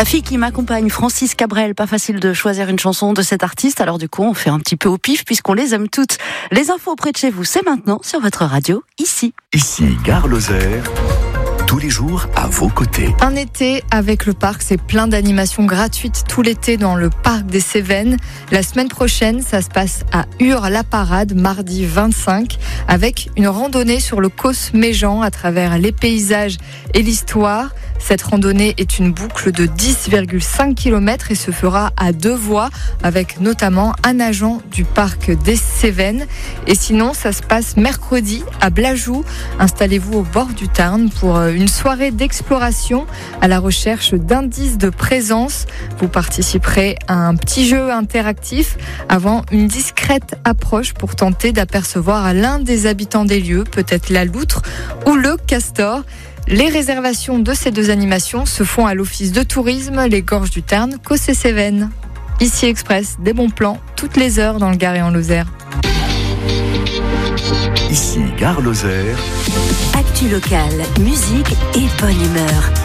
La fille qui m'accompagne, Francis Cabrel, pas facile de choisir une chanson de cet artiste, alors du coup on fait un petit peu au pif puisqu'on les aime toutes. Les infos près de chez vous, c'est maintenant sur votre radio, ici. Ici, Gare Lozère, tous les jours à vos côtés. Un été avec le parc, c'est plein d'animations gratuites tout l'été dans le parc des Cévennes. La semaine prochaine, ça se passe à Ur-la-Parade, mardi 25, avec une randonnée sur le Causse Méjean à travers les paysages et l'histoire. Cette randonnée est une boucle de 10,5 km et se fera à 2 voies, avec notamment un agent du parc des Cévennes. Et sinon, ça se passe mercredi à Blajoux. Installez-vous au bord du Tarn pour une soirée d'exploration à la recherche d'indices de présence. Vous participerez à un petit jeu interactif avant une discrète approche pour tenter d'apercevoir l'un des habitants des lieux, peut-être la loutre ou le castor. Les réservations de ces deux animations se font à l'office de tourisme Les Gorges du Tarn, Cossé-Cévennes. Ici Express, des bons plans toutes les heures dans le Gard et en Lozère. Ici, Gare Lozère. Actu locale, musique et bonne humeur.